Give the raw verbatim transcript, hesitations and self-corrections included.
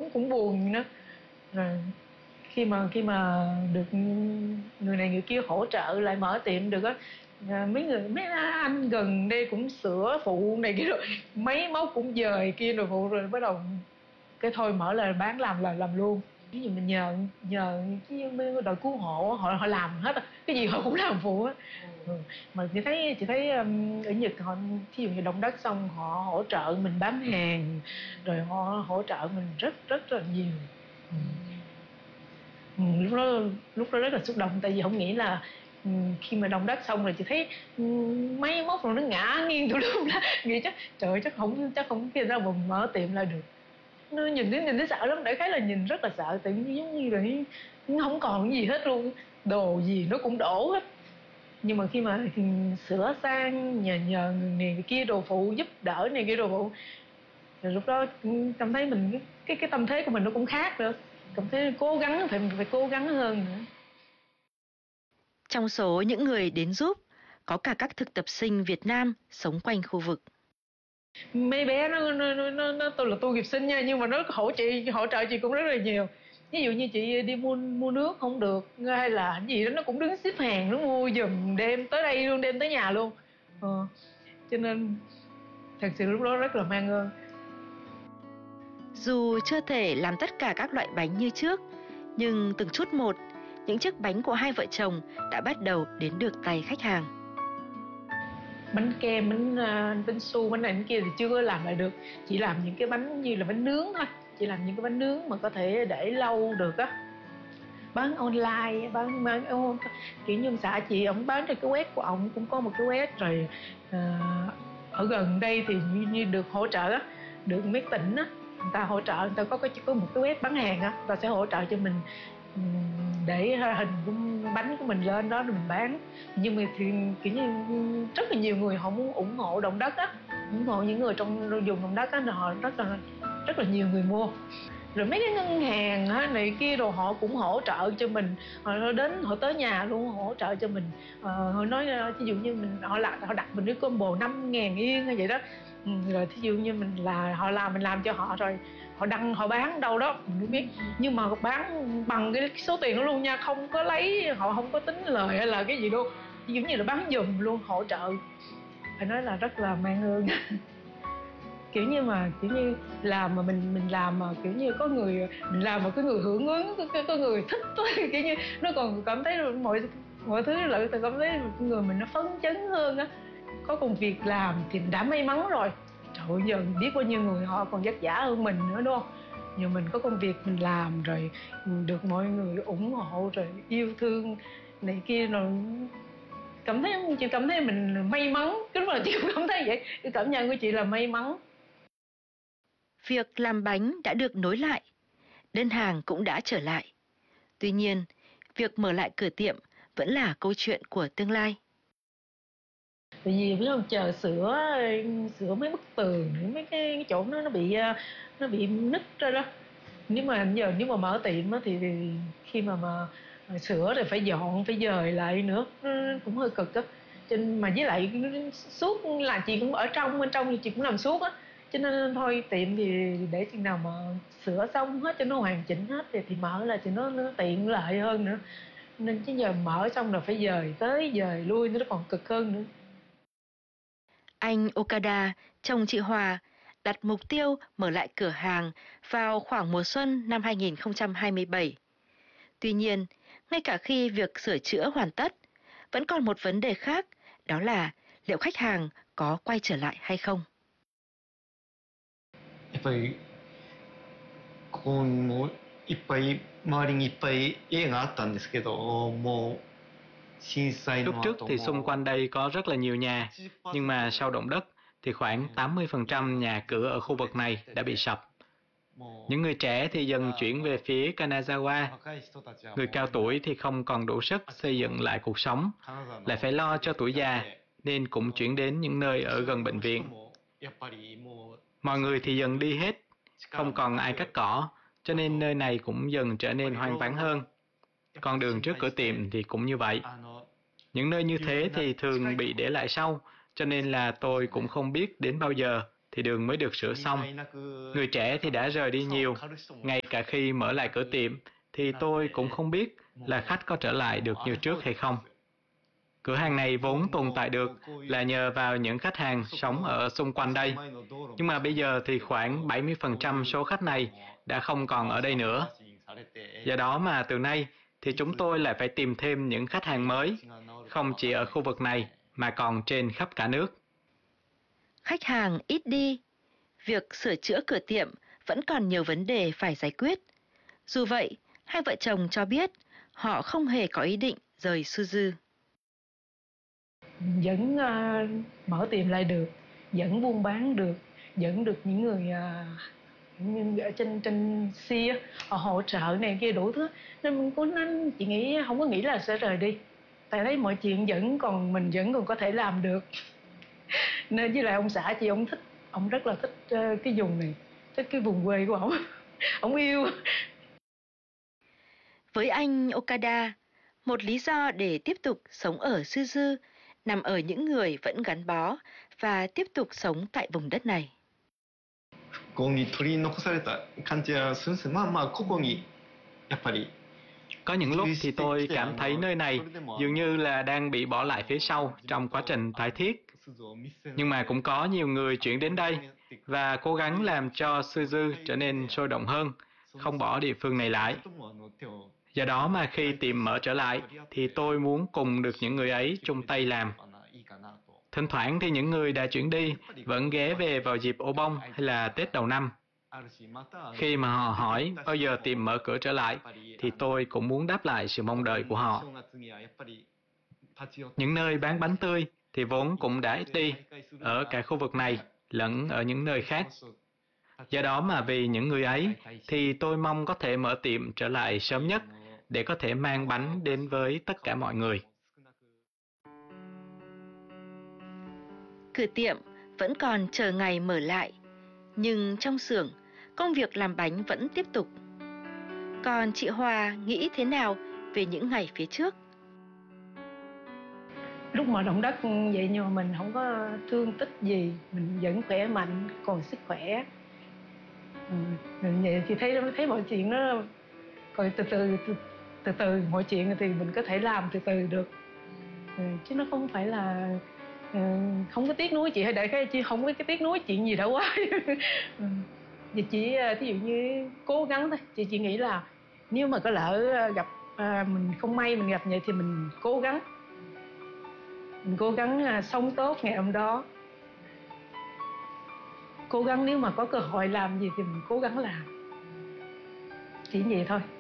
cũng cũng buồn nữa. Rồi khi mà khi mà được người này người kia hỗ trợ lại mở tiệm được á, mấy người mấy anh gần đây cũng sửa phụ này kia rồi máy móc cũng dời kia rồi phụ, rồi bắt đầu cái thôi mở lại bán làm là làm luôn. Ví dụ mình nhờ nhờ cái đội cứu hộ họ họ làm hết, cái gì họ cũng làm phụ á. Ừ. Mà chị thấy chị thấy um, ở Nhật họ ví dụ như động đất xong họ hỗ trợ mình bán hàng, rồi họ hỗ trợ mình rất rất là nhiều. Ừ. Ừ, lúc đó lúc đó rất là xúc động, tại vì không nghĩ là ừ, khi mà động đất xong rồi chị thấy ừ, máy móc rồi nó ngã nghiêng tùm lum la, nghĩ chắc trời ơi, chắc không chắc không kia ra mà mở tiệm lại được. Nó nhìn thấy nhìn thấy sợ lắm, đại khái là nhìn rất là sợ, tự nhiên giống như là nó không còn cái gì hết luôn, đồ gì nó cũng đổ hết. Nhưng mà khi mà ừ, sửa sang nhờ nhờ người này người kia đồ phụ giúp đỡ này kia đồ phụ, rồi lúc đó cảm thấy mình cái cái, cái tâm thế của mình nó cũng khác nữa, cảm thấy cố gắng phải phải cố gắng hơn nữa. Trong số những người đến giúp có cả các thực tập sinh Việt Nam sống quanh khu vực. Mấy bé nó nó nó, nó, nó tôi là tu nghiệp sinh nha, nhưng mà nó hỗ trợ hỗ trợ chị cũng rất là nhiều. Ví dụ như chị đi mua mua nước không được hay là cái gì đó nó cũng đứng xếp hàng nó mua giùm, đem tới đây luôn, đem tới nhà luôn. Ờ, cho nên thật sự lúc đó rất là mang ơn. Dù chưa thể làm tất cả các loại bánh như trước, nhưng từng chút một, những chiếc bánh của hai vợ chồng đã bắt đầu đến được tay khách hàng. Bánh kem, bánh uh, bánh su, bánh này bánh kia thì chưa có làm lại được. Chỉ làm những cái bánh như là bánh nướng thôi. Chỉ làm những cái bánh nướng mà có thể để lâu được á. Bán online, bán, bán oh, kiểu như xã chị ông bán trên cái web của ông cũng có một cái web rồi. Uh, ở gần đây thì như, như được hỗ trợ á, được mấy tỉnh á, người ta hỗ trợ, người ta có cái có một cái web bán hàng á, người ta sẽ hỗ trợ cho mình để hình của bánh của mình lên đó rồi mình bán. Nhưng mà thì kiểu như rất là nhiều người họ muốn ủng hộ động đất á, ủng hộ những người trong vùng động đất á, họ rất là rất là nhiều người mua. Rồi mấy cái ngân hàng á, này kia đồ họ cũng hỗ trợ cho mình, họ đến họ tới nhà luôn hỗ trợ cho mình. Ờ, họ nói ví dụ như mình họ là họ đặt mình cái combo năm ngàn yên hay vậy đó. Ừ, rồi thí dụ như mình là họ làm mình làm cho họ rồi họ đăng họ bán đâu đó mình không biết, nhưng mà bán bằng cái số tiền đó luôn nha, không có lấy, họ không có tính lời hay là cái gì đâu, giống như là bán giùm luôn, hỗ trợ. Phải nói là rất là mang ơn. Kiểu như mà kiểu như làm mà mình mình làm mà kiểu như có người mình làm mà có người hưởng ứng, có, có người thích kiểu như nó còn cảm thấy mọi mọi thứ lại tôi cảm thấy người mình nó phấn chấn hơn á, có công việc làm thì đã may mắn rồi. Trời ơi, giờ biết bao nhiêu người họ còn vất vả hơn mình nữa đúng không? Nhưng mình có công việc mình làm rồi được mọi người ủng hộ rồi yêu thương này kia rồi, cảm thấy chị cảm thấy mình may mắn. Cái lúc là chị cũng cảm thấy vậy, cái cảm nhận của chị là may mắn. Việc làm bánh đã được nối lại, đơn hàng cũng đã trở lại. Tuy nhiên, việc mở lại cửa tiệm vẫn là câu chuyện của tương lai. Tại vì biết không, chờ sửa sửa mấy bức tường, mấy cái, cái chỗ nó nó bị nó bị nứt ra đó. Nếu mà giờ nếu mà mở tiệm á thì, thì khi mà mà sửa rồi phải dọn phải dời lại nữa, nó cũng hơi cực á. Cho nên mà với lại suốt là chị cũng ở trong bên trong thì chị cũng làm suốt á, cho nên thôi tiệm thì để chừng nào mà sửa xong hết cho nó hoàn chỉnh hết thì thì mở là thì nó, nó tiện lợi hơn nữa. Nên chứ giờ mở xong rồi phải dời tới dời lui nó còn cực hơn nữa. Anh Okada, chồng chị Hòa, đặt mục tiêu mở lại cửa hàng vào khoảng mùa xuân năm hai nghìn không trăm hai mươi bảy. Tuy nhiên, ngay cả khi việc sửa chữa hoàn tất, vẫn còn một vấn đề khác, đó là liệu khách hàng có quay trở lại hay không. やっぱりここもいっぱい周りにいっぱい家があったんですけどもう Lúc trước thì xung quanh đây có rất là nhiều nhà, nhưng mà sau động đất thì khoảng tám mươi phần trăm nhà cửa ở khu vực này đã bị sập. Những người trẻ thì dần chuyển về phía Kanazawa. Người cao tuổi thì không còn đủ sức xây dựng lại cuộc sống, lại phải lo cho tuổi già, nên cũng chuyển đến những nơi ở gần bệnh viện. Mọi người thì dần đi hết, không còn ai cắt cỏ, cho nên nơi này cũng dần trở nên hoang vắng hơn. Con đường trước cửa tiệm thì cũng như vậy. Những nơi như thế thì thường bị để lại sau, cho nên là tôi cũng không biết đến bao giờ thì đường mới được sửa xong. Người trẻ thì đã rời đi nhiều. Ngay cả khi mở lại cửa tiệm thì tôi cũng không biết là khách có trở lại được như trước hay không. Cửa hàng này vốn tồn tại được là nhờ vào những khách hàng sống ở xung quanh đây. Nhưng mà bây giờ thì khoảng bảy mươi phần trăm số khách này đã không còn ở đây nữa. Do đó mà từ nay thì chúng tôi lại phải tìm thêm những khách hàng mới, không chỉ ở khu vực này mà còn trên khắp cả nước. Khách hàng ít đi, việc sửa chữa cửa tiệm vẫn còn nhiều vấn đề phải giải quyết. Dù vậy, hai vợ chồng cho biết họ không hề có ý định rời Suzu. Vẫn uh, mở tiệm lại được, vẫn buôn bán được, vẫn được những người uh, ở trên trên xe họ hỗ trợ này kia đủ thứ, nên mình cũng nên chị nghĩ không có nghĩ là sẽ rời đi, tại thấy mọi chuyện vẫn còn mình vẫn còn có thể làm được. Nên với lại ông xã chị ông thích, ông rất là thích uh, cái vùng này, thích cái vùng quê của ông. Ông yêu. Với anh Okada, một lý do để tiếp tục sống ở Suzu nằm ở những người vẫn gắn bó và tiếp tục sống tại vùng đất này. Có những lúc thì tôi cảm thấy nơi này dường như là đang bị bỏ lại phía sau trong quá trình tái thiết. Nhưng mà cũng có nhiều người chuyển đến đây và cố gắng làm cho Suzu trở nên sôi động hơn, không bỏ địa phương này lại. Do đó mà khi tiệm mở trở lại thì tôi muốn cùng được những người ấy chung tay làm. Thỉnh thoảng thì những người đã chuyển đi vẫn ghé về vào dịp Obon hay là Tết đầu năm. Khi mà họ hỏi bao giờ tiệm mở cửa trở lại thì tôi cũng muốn đáp lại sự mong đợi của họ. Những nơi bán bánh tươi thì vốn cũng đã ít đi ở cả khu vực này lẫn ở những nơi khác. Do đó mà vì những người ấy thì tôi mong có thể mở tiệm trở lại sớm nhất để có thể mang bánh đến với tất cả mọi người. Cửa tiệm vẫn còn chờ ngày mở lại, nhưng trong xưởng, công việc làm bánh vẫn tiếp tục. Còn chị Hòa nghĩ thế nào về những ngày phía trước? Lúc mà động đất vậy nhưng mà mình không có thương tích gì, mình vẫn khỏe mạnh, còn sức khỏe. Ừ, vậy thì thấy thấy mọi chuyện nó rồi từ từ từ từ, từ mọi chuyện thì mình có thể làm từ từ được. Ừ, chứ nó không phải là ừ, không có tiếc nuối chị hay đại khái chị không có cái tiếc nuối chuyện gì đâu quá. Ừ. Vậy chỉ ví dụ như cố gắng thôi, chị chỉ nghĩ là nếu mà có lỡ gặp à, mình không may mình gặp vậy thì mình cố gắng mình cố gắng à, sống tốt ngày hôm đó, cố gắng nếu mà có cơ hội làm gì thì mình cố gắng làm, chỉ vậy thôi.